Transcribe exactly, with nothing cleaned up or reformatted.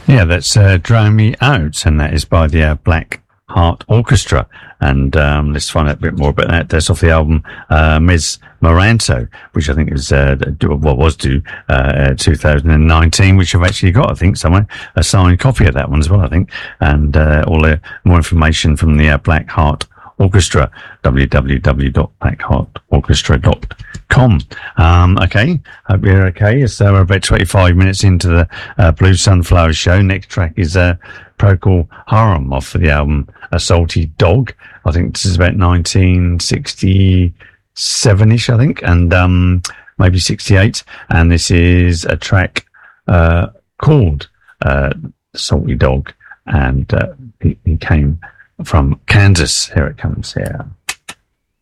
Yeah, that's uh, Drown Me Out, and that is by the uh, Black Heart Orchestra. And um, let's find out a bit more about that. That's off the album uh, Mes Moranto, which I think is uh, what was due uh, two thousand nineteen, which I've actually got, I think, somewhere, a signed copy of that one as well, I think. And uh, all the more information from the uh, Black Heart Orchestra, w w w dot black heart orchestra dot com. Um, okay, hope you're okay. So we're about twenty-five minutes into the uh, Blue Sunflower Show. Next track is uh, Procol Harum off the album A Salty Dog. I think this is about nineteen sixty-seven-ish, I think, and um, maybe sixty-eight. And this is a track uh, called uh, Salty Dog, and uh, he, he came from Kansas. Here it comes here.